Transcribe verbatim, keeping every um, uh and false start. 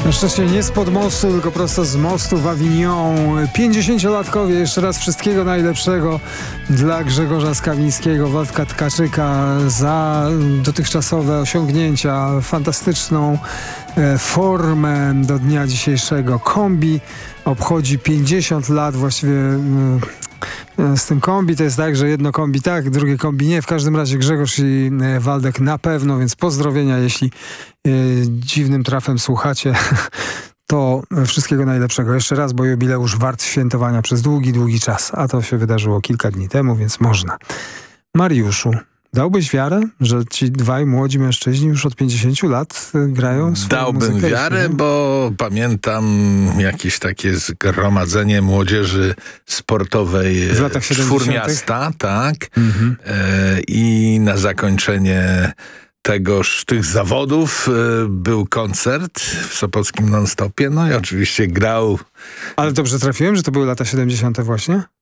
Na szczęście nie spod mostu, tylko prosto z mostu w Avignon. pięćdziesięciolatkowie, jeszcze raz wszystkiego najlepszego dla Grzegorza Skawińskiego, Władka Tkaczyka za dotychczasowe osiągnięcia, fantastyczną e, formę do dnia dzisiejszego. Kombi obchodzi pięćdziesiąt lat, właściwie e, z tym kombi to jest tak, że jedno kombi tak, drugie kombi nie. W każdym razie Grzegorz i e, Waldek na pewno, więc pozdrowienia, jeśli e, dziwnym trafem słuchacie. To wszystkiego najlepszego. Jeszcze raz, bo jubileusz wart świętowania przez długi, długi czas. A to się wydarzyło kilka dni temu, więc można. Mariuszu, dałbyś wiarę, że ci dwaj młodzi mężczyźni już od pięćdziesięciu lat grają swoją Dałbym muzykę? wiarę, bo pamiętam jakieś takie zgromadzenie młodzieży sportowej W latach Czwór siedemdziesiątych? Miasta, tak. Mhm. E, I na zakończenie tegoż, tych zawodów e, był koncert w Sopockim Non-Stopie. No i oczywiście grał... Ale dobrze trafiłem, że to były lata siedemdziesiąte właśnie?